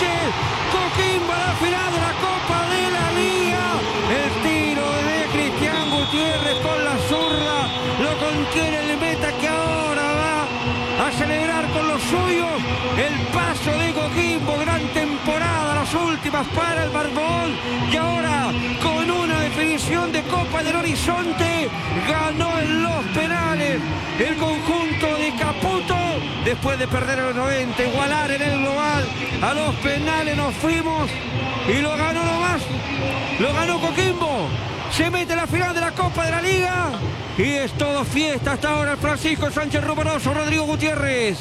Sánchez. Coquimbo a la final de la Copa de la Liga. El tiro de Cristian Gutiérrez con la zurda lo contiene el meta, que ahora va a celebrar con los suyos el paso de Coquimbo. Gran temporada, las últimas para el Barbón, y ahora con una definición de Copa del Horizonte ganó en los penales el conjunto de Caputo. Después de perder a los 90, igualar en el global, a los penales nos fuimos y lo ganó nomás, lo ganó Coquimbo. Se mete a la final de la Copa de la Liga y es todo fiesta hasta ahora. Francisco Sánchez Rumoroso, Rodrigo Gutiérrez.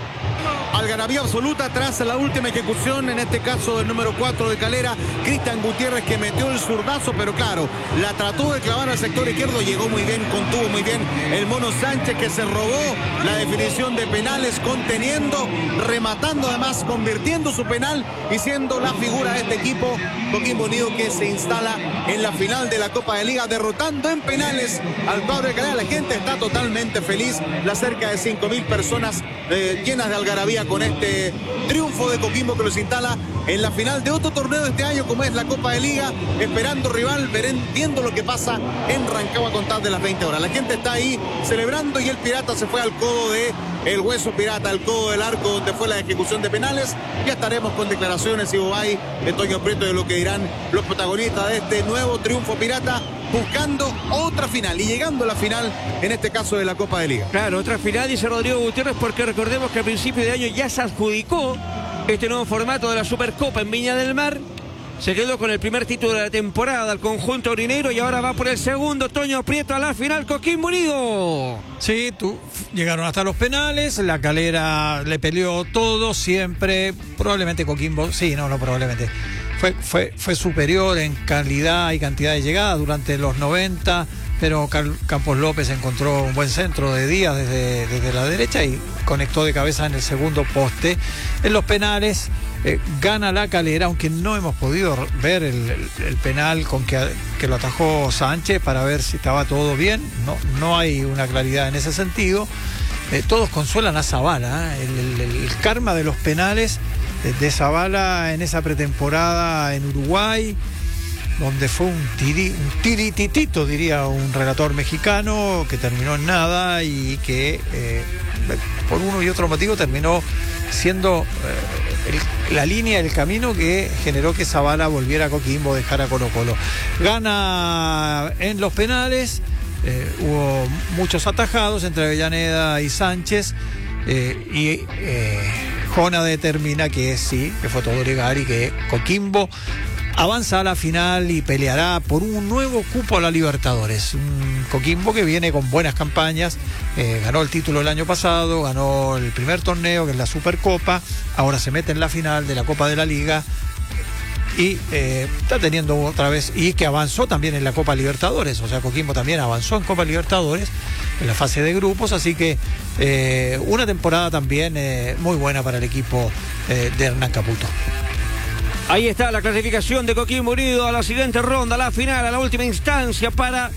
Algarabía absoluta tras la última ejecución, en este caso del número 4 de Calera, Cristian Gutiérrez, que metió el zurdazo, pero claro, la trató de clavar al sector izquierdo, llegó muy bien, contuvo muy bien el Mono Sánchez, que se robó la definición de penales, conteniendo, rematando, además convirtiendo su penal y siendo la figura de este equipo, Coquimbo Unido, que se instala en la final de la Copa de Liga, derrotando en penales al cuadro de Calera. La gente está totalmente feliz, las cerca de 5.000 personas llenas de algarabía con este triunfo de Coquimbo, que los instala en la final de otro torneo de este año, como es la Copa de Liga, esperando rival, viendo lo que pasa en Rancagua a contar de las 20 horas. La gente está ahí celebrando y el Pirata se fue al codo de el Hueso Pirata, al codo del arco donde fue la ejecución de penales. Ya estaremos con declaraciones y Bobay, de Toño Prieto, de lo que dirán los protagonistas de este nuevo triunfo Pirata, buscando otra final y llegando a la final, en este caso de la Copa de Liga. Claro, otra final, dice Rodrigo Gutiérrez, porque recordemos que a principio de año ya se adjudicó este nuevo formato de la Supercopa en Viña del Mar. Se quedó con el primer título de la temporada al conjunto aurinegro y ahora va por el segundo. Toño Prieto, a la final, Coquimbo Unido. Sí, llegaron hasta los penales, la Calera le peleó todo siempre, probablemente Coquimbo, probablemente. Fue superior en calidad y cantidad de llegadas durante los 90, pero Campos López encontró un buen centro de Díaz desde la derecha y conectó de cabeza en el segundo poste. En los penales gana la Calera, aunque no hemos podido ver el penal con que lo atajó Sánchez para ver si estaba todo bien. No hay una claridad en ese sentido. Todos consuelan a Zavala, el karma de los penales de Zavala en esa pretemporada en Uruguay, donde fue un tirititito, diría un relator mexicano, que terminó en nada y que por uno y otro motivo terminó siendo la línea, el camino que generó que Zavala volviera a Coquimbo, dejara Colo-Colo. Gana en los penales, hubo muchos atajados entre Avellaneda y Sánchez, y Jona determina que fue todo legal y que Coquimbo avanza a la final y peleará por un nuevo cupo a la Libertadores. Un Coquimbo que viene con buenas campañas, ganó el título el año pasado, ganó el primer torneo, que es la Supercopa, ahora se mete en la final de la Copa de la Liga y está teniendo otra vez, y que avanzó también en la Copa Libertadores, o sea, Coquimbo también avanzó en Copa Libertadores en la fase de grupos, así que una temporada también muy buena para el equipo de Hernán Caputo. Ahí está la clasificación de Coquimbo Unido a la siguiente ronda, a la final, a la última instancia para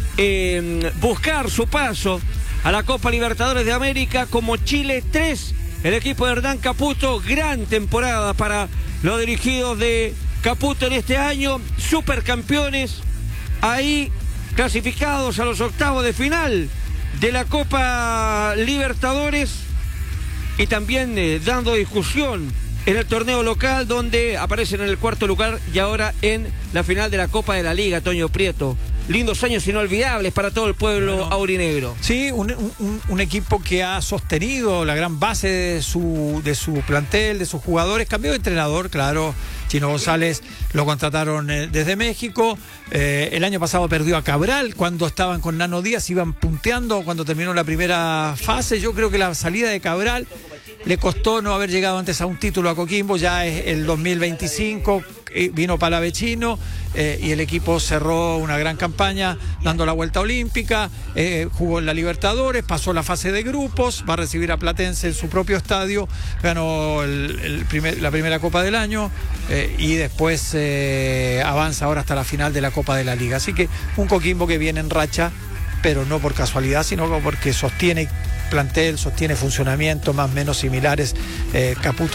buscar su paso a la Copa Libertadores de América como Chile 3. El equipo de Hernán Caputo, gran temporada para los dirigidos de Caputo en este año, supercampeones, ahí clasificados a los octavos de final de la Copa Libertadores y también dando discusión en el torneo local, donde aparecen en el cuarto lugar y ahora en la final de la Copa de la Liga. Toño Prieto, lindos años inolvidables para todo el pueblo aurinegro. Sí, un equipo que ha sostenido la gran base de su plantel, de sus jugadores. Cambió de entrenador, claro. Chino González lo contrataron desde México. El año pasado perdió a Cabral cuando estaban con Nano Díaz, iban punteando cuando terminó la primera fase. Yo creo que la salida de Cabral le costó no haber llegado antes a un título a Coquimbo. Ya es el 2025, vino Palavecino y el equipo cerró una gran campaña dando la vuelta olímpica, jugó en la Libertadores, pasó la fase de grupos, va a recibir a Platense en su propio estadio, ganó la primera Copa del año y después avanza ahora hasta la final de la Copa de la Liga. Así que un Coquimbo que viene en racha, pero no por casualidad, sino porque sostiene plantel, sostiene funcionamiento más o menos similares. Caputo